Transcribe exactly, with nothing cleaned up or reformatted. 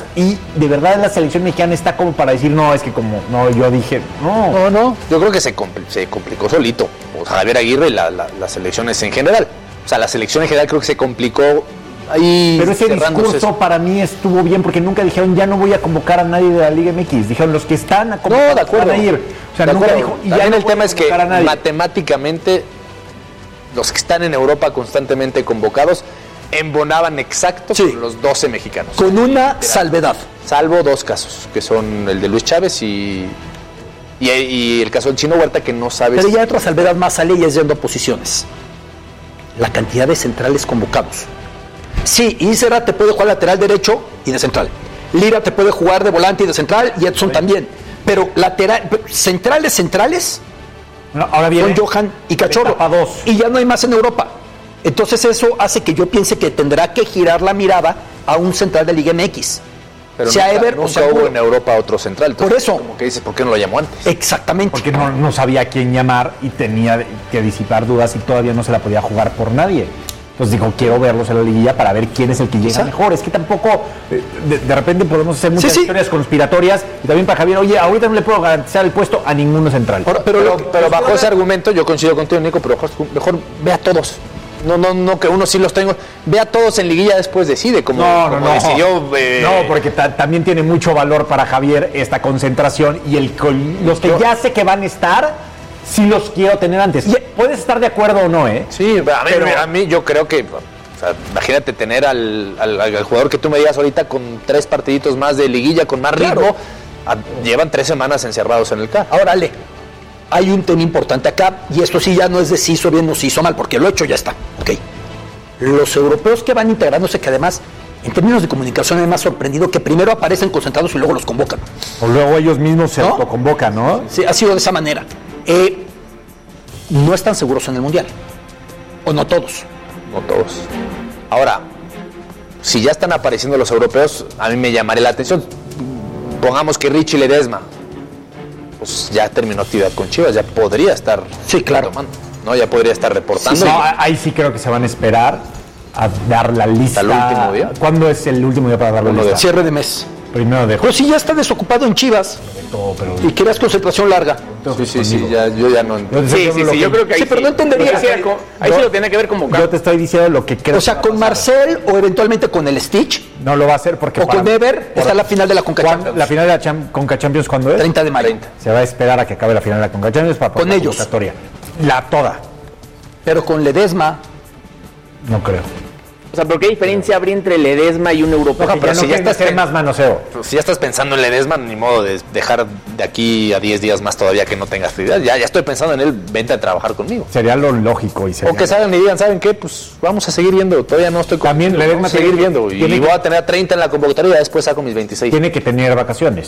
más y de verdad la selección mexicana está como para decir, no, es que como, no, yo dije, no. No, no, yo creo que se, compl- se complicó solito. O sea, Javier Aguirre y la, la, las selecciones en general. O sea, la selección en general creo que se complicó ahí. Pero ese discurso eso. para mí estuvo bien porque nunca dijeron, ya no voy a convocar a nadie de la Liga M X. Dijeron, los que están a convocar No, de acuerdo. van a ir. O sea, De nunca acuerdo. dijo, y También ya el no tema es que nadie. matemáticamente los que están en Europa constantemente convocados embonaban exacto Sí. con los doce mexicanos. Con una salvedad. Salvo dos casos, que son el de Luis Chávez y, y, y el caso del Chino Huerta, que no sabes. Pero ya hay otra salvedad más, sale y es yendo a posiciones. La cantidad de centrales convocados. Sí, Isera te puede jugar lateral derecho y de central. Lira te puede jugar de volante y de central y Edson sí. también. Pero lateral, centrales, centrales, no, ahora viene son Johan y Cachorro. Dos. Y ya no hay más en Europa. Entonces eso hace que yo piense que tendrá que girar la mirada a un central de Liga M X. Pero sea nunca, Ever nunca o sea hubo en Europa otro central. Entonces, por eso. Como que dices, ¿por qué no lo llamó antes? Exactamente. Porque no, no sabía a quién llamar y tenía que disipar dudas y todavía no se la podía jugar por nadie. Entonces dijo, quiero verlos en la liguilla para ver quién es el que llega ¿Sí? mejor. Es que tampoco, de, de repente podemos hacer muchas sí, sí. historias conspiratorias. Y también para Javier, oye, ahorita no le puedo garantizar el puesto a ninguno central. Ahora, pero, pero, pero bajo ese argumento, yo coincido contigo, Nico, pero mejor, mejor ve a todos. No, no, no, que uno sí los tengo. Ve a todos en liguilla, después decide. Como, no, no, como no. decidió. Eh... No, porque ta- también tiene mucho valor para Javier esta concentración y el los que yo, ya sé que van a estar, sí los quiero tener antes. Y puedes estar de acuerdo o no, ¿eh? Sí, a mí, pero, a mí yo creo que. O sea, imagínate tener al, al, al jugador que tú me digas ahorita con tres partiditos más de liguilla, con más ritmo. Claro. A, llevan tres semanas encerrados en el C A. Ahora, Ale, hay un tema importante acá, y esto sí ya no es de si hizo bien o si hizo mal, porque lo hecho ya está. Ok. Los europeos que van integrándose, que además, en términos de comunicación, me ha sorprendido que primero aparecen concentrados y luego los convocan. O luego ellos mismos se ¿No? autoconvocan, ¿no? Sí, ha sido de esa manera. Eh, no están seguros en el Mundial. O no todos. No todos. Ahora, si ya están apareciendo los europeos, a mí me llamaría la atención. Pongamos que Richie Ledesma pues ya terminó actividad con Chivas, ya podría estar sí, claro. retomando, ¿no? Ya podría estar reportando. Sí, no, ahí sí creo que se van a esperar a dar la lista. ¿Hasta el último día? ¿Cuándo es el último día para dar la lista? De cierre de mes. Primero de julio. Pero si ya está desocupado en Chivas todo, pero... y querías concentración larga. Sí, sí, sí, ya, yo ya no... Yo sí, sí, sí, que... yo creo que ahí sí, pero no entendería. Sí, ahí, ahí yo, sí lo tiene que ver convocar. Yo te estoy diciendo lo que creo. O sea, con Marcel o eventualmente con el Stitch. No lo va a hacer porque... O para, con Ever está la final de la Conca Champions. ¿La final de la Cham- Conca Champions cuándo es? treinta de mayo. Se va a esperar a que acabe la final de la Conca Champions para con la ellos. La toda. Pero con Ledesma... No creo. O sea, ¿pero qué diferencia habría entre Ledesma y un europeo? No, pero ya si no ya estás en más manoseo. Si ya estás pensando en Ledesma, ni modo de dejar de aquí a diez días más todavía que no tengas actividad. Ya, ya estoy pensando en él, vente a trabajar conmigo. Sería lo lógico. Y sería o que salgan y digan, ¿saben qué? Pues vamos a seguir viendo. Todavía no estoy con... También Ledesma seguir tiene, viendo. Y tiene voy que, a tener treinta en la convocatoria y después saco mis veintiséis. Tiene que tener vacaciones.